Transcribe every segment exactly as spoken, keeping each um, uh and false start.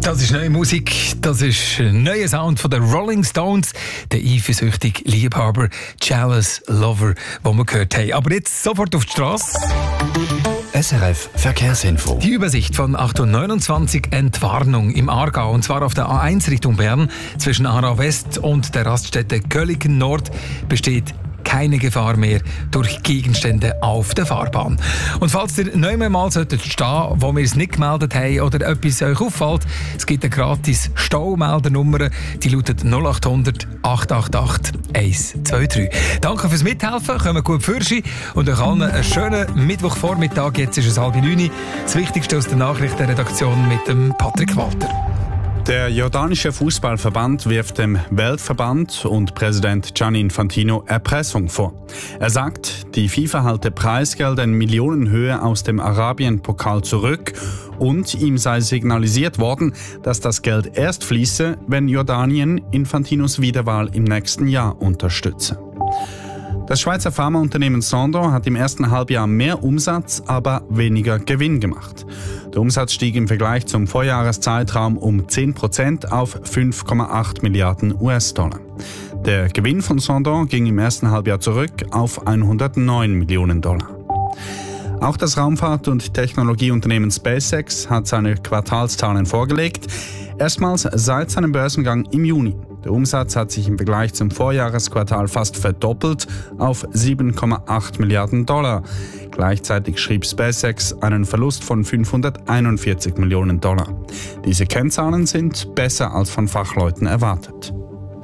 Das ist neue Musik, das ist ein neuer Sound von den Rolling Stones, der eifersüchtige Liebhaber, Jealous Lover, den wir gehört haben. Aber jetzt sofort auf die Straße. S R F Verkehrsinfo. Die Übersicht von acht Uhr neunundzwanzig, Entwarnung im Aargau, und zwar auf der A eins Richtung Bern. Zwischen Aarau West und der Raststätte Köliken Nord besteht keine Gefahr mehr durch Gegenstände auf der Fahrbahn. Und falls ihr nicht mehr mal stehen solltet, wo wir es nicht gemeldet haben oder etwas euch auffällt, es gibt eine gratis Staumeldernummer, die lautet null acht hundert, acht acht acht, eins zwei drei. Danke fürs Mithelfen, kommt gut für Sie und euch allen einen schönen Mittwochvormittag. Jetzt ist es halb neun. Das Wichtigste aus der Nachrichtenredaktion mit dem Patrick Walter. Der jordanische Fußballverband wirft dem Weltverband und Präsident Gianni Infantino Erpressung vor. Er sagt, die FIFA halte Preisgelder in Millionenhöhe aus dem Arabien-Pokal zurück und ihm sei signalisiert worden, dass das Geld erst fließe, wenn Jordanien Infantinos Wiederwahl im nächsten Jahr unterstütze. Das Schweizer Pharmaunternehmen Sandoz hat im ersten Halbjahr mehr Umsatz, aber weniger Gewinn gemacht. Der Umsatz stieg im Vergleich zum Vorjahreszeitraum um zehn Prozent auf fünf Komma acht Milliarden U S-Dollar. Der Gewinn von Sandoz ging im ersten Halbjahr zurück auf hundertneun Millionen Dollar. Auch das Raumfahrt- und Technologieunternehmen SpaceX hat seine Quartalszahlen vorgelegt, erstmals seit seinem Börsengang im Juni. Der Umsatz hat sich im Vergleich zum Vorjahresquartal fast verdoppelt auf sieben Komma acht Milliarden Dollar. Gleichzeitig schrieb SpaceX einen Verlust von fünfhunderteinundvierzig Millionen Dollar. Diese Kennzahlen sind besser als von Fachleuten erwartet.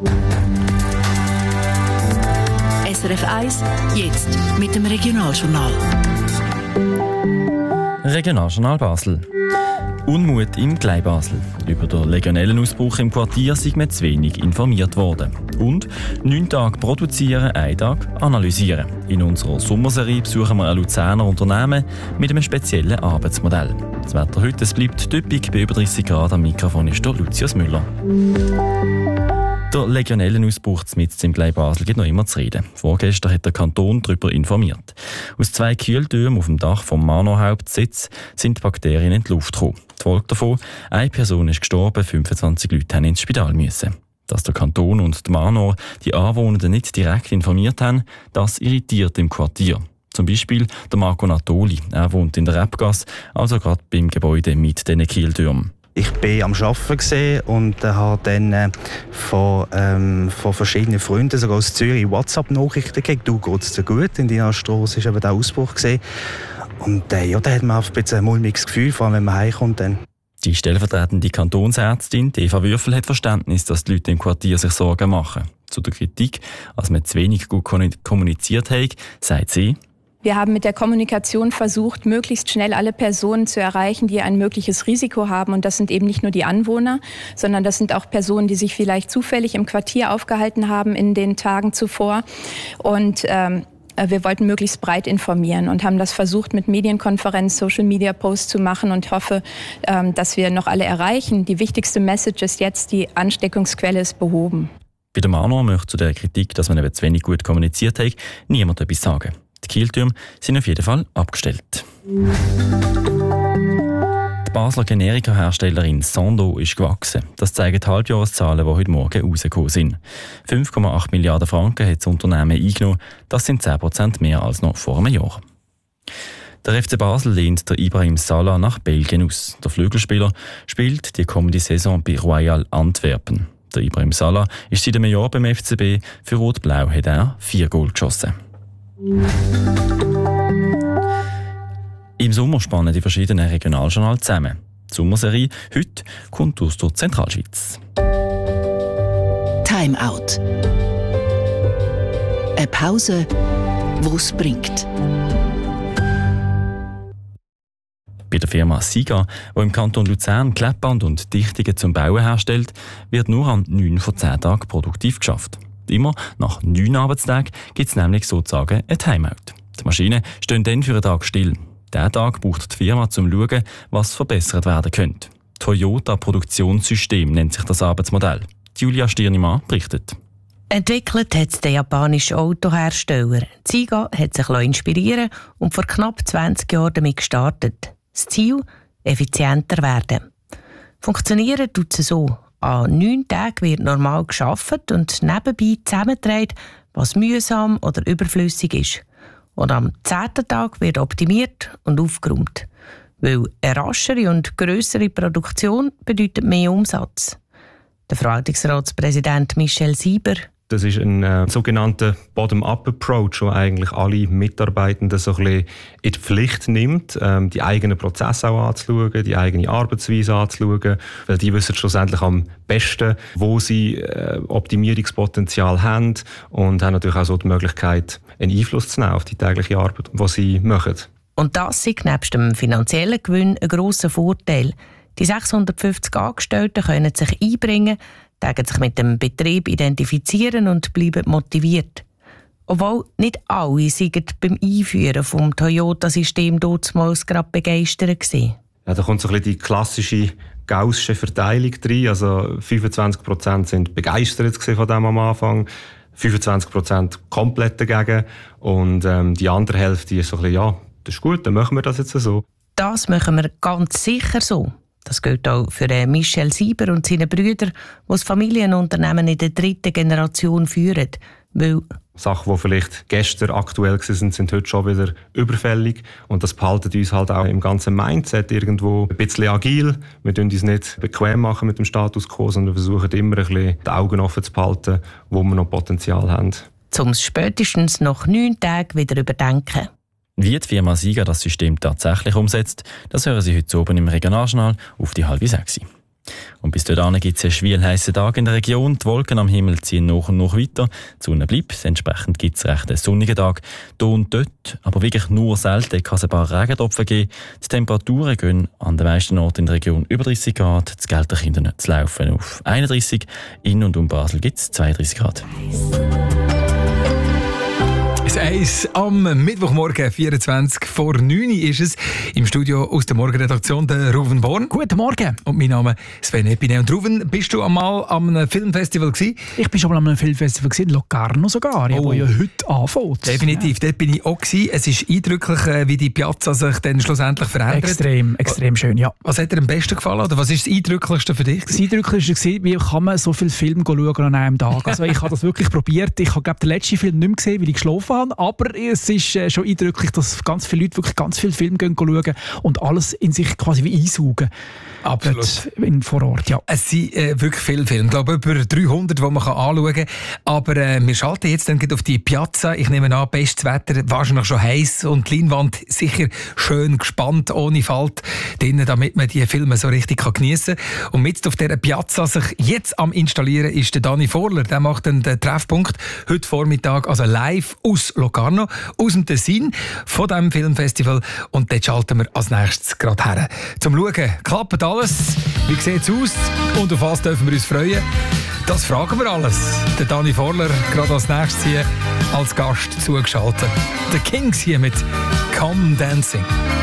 S R F eins, jetzt mit dem Regionaljournal. Regionaljournal Basel. Unmut im Kleinbasel. Über den Legionellenausbruch im Quartier sind wir zu wenig informiert worden. Und neun Tage produzieren, einen Tag analysieren. In unserer Sommerserie besuchen wir ein Luzerner Unternehmen mit einem speziellen Arbeitsmodell. Das Wetter heute es bleibt typisch bei über dreißig Grad. Am Mikrofon ist der Lucius Müller. Der Legionellenausbruch mitten im Kleinbasel gibt noch immer zu reden. Vorgestern hat der Kanton darüber informiert. Aus zwei Kühltürmen auf dem Dach vom Manor-Hauptsitz sind die Bakterien in die Luft gekommen. Die Folge davon: eine Person ist gestorben, fünfundzwanzig Leute mussten ins Spital müssen. Dass der Kanton und die Manor die Anwohner nicht direkt informiert haben, das irritiert im Quartier. Zum Beispiel der Marco Natoli. Er wohnt in der Rebgasse, also gerade beim Gebäude mit diesen Kühltürmen. Ich war am Arbeiten und habe dann äh, von, ähm, von verschiedenen Freunden, sogar aus Zürich, WhatsApp-Nachrichten gekriegt. «Du, geht's dir gut?» In deiner Strasse war eben der Ausbruch gewesen. Und äh, ja, da hat man ein bisschen ein mulmiges Gefühl, vor allem wenn man heimkommt. Dann. Die stellvertretende Kantonsärztin Eva Würfel hat Verständnis, dass die Leute im Quartier sich Sorgen machen. Zu der Kritik, als man zu wenig gut kommuniziert hat, sagt sie: Wir haben mit der Kommunikation versucht, möglichst schnell alle Personen zu erreichen, die ein mögliches Risiko haben. Und das sind eben nicht nur die Anwohner, sondern das sind auch Personen, die sich vielleicht zufällig im Quartier aufgehalten haben in den Tagen zuvor. Und ähm, wir wollten möglichst breit informieren und haben das versucht, mit Medienkonferenz, Social-Media-Posts zu machen und hoffe, ähm, dass wir noch alle erreichen. Die wichtigste Message ist jetzt, die Ansteckungsquelle ist behoben. Bei der Manor möchte zu der Kritik, dass man eben zu wenig gut kommuniziert hat, niemand etwas sagen. Die Kieltürme sind auf jeden Fall abgestellt. Die Basler Generika-Herstellerin Sandoz ist gewachsen. Das zeigen die Halbjahreszahlen, die heute Morgen rausgekommen sind. fünf Komma acht Milliarden Franken hat das Unternehmen eingenommen. Das sind zehn Prozent mehr als noch vor einem Jahr. Der F C Basel lehnt der Ibrahim Salah nach Belgien aus. Der Flügelspieler spielt die kommende Saison bei Royal Antwerpen. Der Ibrahim Salah ist seit einem Jahr beim F C B. Für Rot-Blau hat er vier Goal geschossen. Im Sommer spannen die verschiedenen Regionaljournale zusammen. Die Sommerserie heute kommt aus der Zentralschweiz. Time Out. Eine Pause, die es bringt. Bei der Firma Siga, die im Kanton Luzern Klettband und Dichtungen zum Bauen herstellt, wird nur an neun von zehn Tagen produktiv geschafft. Immer nach neun Arbeitstagen gibt es nämlich sozusagen ein Timeout. Die Maschinen stehen dann für einen Tag still. Diesen Tag braucht die Firma, um zu schauen, was verbessert werden könnte. Toyota Produktionssystem nennt sich das Arbeitsmodell. Julia Stirnimann berichtet. Entwickelt hat der japanische Autohersteller. Siga hat sich inspirieren und vor knapp zwanzig Jahren damit gestartet. Das Ziel: effizienter werden. Funktionieren tut es so. An neun Tagen wird normal gearbeitet und nebenbei zusammengetragen, was mühsam oder überflüssig ist. Und am zehnten Tag wird optimiert und aufgeräumt. Weil eine raschere und grössere Produktion bedeutet mehr Umsatz. Der Verwaltungsratspräsident Michel Sieber. Das ist ein äh, sogenannter Bottom-up-Approach, der eigentlich alle Mitarbeitenden so ein bisschen in die Pflicht nimmt, ähm, die eigenen Prozesse auch anzuschauen, die eigene Arbeitsweise anzuschauen, weil die wissen schlussendlich am besten, wo sie äh, Optimierungspotenzial haben und haben natürlich auch so die Möglichkeit, einen Einfluss zu nehmen auf die tägliche Arbeit, die sie machen. Und das ist nebst dem finanziellen Gewinn ein grosser Vorteil. Die sechshundertfünfzig Angestellten können sich einbringen, tägen sich mit dem Betrieb identifizieren und bleiben motiviert. Obwohl nicht alle sind beim Einführen des Toyota-Systems damals gerade begeistert waren. Ja, da kommt so ein bisschen die klassische gaussische Verteilung rein. Also fünfundzwanzig Prozent sind begeistert von dem am Anfang, fünfundzwanzig Prozent komplett dagegen und ähm, die andere Hälfte ist so ein bisschen, ja, das ist gut, dann machen wir das jetzt so. Das machen wir ganz sicher so. Das gilt auch für Michel Sieber und seine Brüder, die das Familienunternehmen in der dritten Generation führen. Weil Sachen, die vielleicht gestern aktuell waren, sind heute schon wieder überfällig. Und das behaltet uns halt auch im ganzen Mindset irgendwo ein bisschen agil. Wir machen uns nicht bequem machen mit dem Status quo, sondern versuchen immer ein bisschen die Augen offen zu behalten, wo wir noch Potenzial haben. Um es spätestens nach neun Tagen wieder überdenken. Wie die Firma Sieger das System tatsächlich umsetzt, das hören Sie heute oben im Regionaljournal auf die halbe sechs. Und bis dahin gibt es einen schwülheissen Tag in der Region. Die Wolken am Himmel ziehen nach und nach weiter. Die Sonne bleibt. Entsprechend gibt es recht einen sonnigen Tag. Hier und dort, aber wirklich nur selten, kann es ein paar Regentropfen geben. Die Temperaturen gehen an den meisten Orten in der Region über dreißig Grad. Das Gelterkinder zu laufen auf einunddreißig. In und um Basel gibt es zweiunddreißig Grad. eins am Mittwochmorgen, vierundzwanzig vor neun ist es. Im Studio aus der Morgenredaktion der Ruven Born. Guten Morgen. Und mein Name ist Sven Epine. Und Ruven, bist du einmal am einem Filmfestival gewesen? Ich bin schon mal am einem Filmfestival gewesen, in Locarno sogar, oh. Wo ja heute anfängt. Definitiv, ja. Dort bin ich auch gewesen. Es ist eindrücklich, wie die Piazza sich dann schlussendlich verändert. Extrem, extrem schön, ja. Was hat dir am besten gefallen oder was ist das Eindrücklichste für dich? Das Eindrücklichste war, wie kann man so viele Filme schauen an einem Tag. Also ich habe das wirklich probiert. Ich habe den letzten Film nicht mehr gesehen, weil ich geschlafen habe. Aber es ist äh, schon eindrücklich, dass ganz viele Leute wirklich ganz viele Filme gehen schauen und alles in sich quasi wie einsaugen. Absolut. In, vor Ort, ja. Es sind äh, wirklich viele Filme. Ich glaube, über dreihundert, die man anschauen kann. Aber äh, wir schalten jetzt dann auf die Piazza. Ich nehme an, bestes Wetter, wahrscheinlich schon heiß und die Leinwand sicher schön gespannt, ohne Falt drinnen, damit man die Filme so richtig geniessen kann. Und mit auf dieser Piazza sich jetzt am installieren ist der Dani Vorler. Der macht dann den Treffpunkt heute Vormittag, also live aus Locarno, aus dem Tessin, von diesem Filmfestival. Und dort schalten wir als nächstes gerade her. Zum Schauen, klappt alles? Wie sieht es aus? Und auf was dürfen wir uns freuen? Das fragen wir alles. Der Dani Vorler gerade als nächstes hier als Gast zugeschaltet. The Kings hier mit Come Dancing.